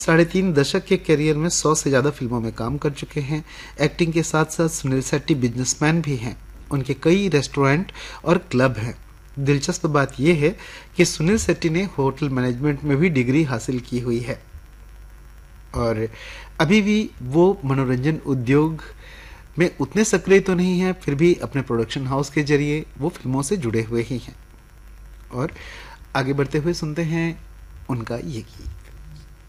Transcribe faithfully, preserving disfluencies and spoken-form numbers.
साढ़े तीन दशक के करियर में सौ से ज़्यादा फिल्मों में काम कर चुके हैं। एक्टिंग के साथ साथ सुनील शेट्टी बिजनेसमैन भी हैं। उनके कई रेस्टोरेंट और क्लब हैं। दिलचस्प बात यह है कि सुनील शेट्टी ने होटल मैनेजमेंट में भी डिग्री हासिल की हुई है और अभी भी वो मनोरंजन उद्योग में उतने सक्रिय तो नहीं हैं, फिर भी अपने प्रोडक्शन हाउस के जरिए वो फिल्मों से जुड़े हुए ही हैं। और आगे बढ़ते हुए सुनते हैं उनका ये गीत।